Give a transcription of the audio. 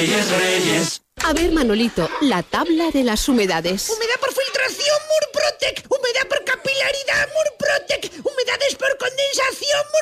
Reyes, Reyes. A ver, Manolito, la tabla de las humedades. Humedad por filtración Murprotec.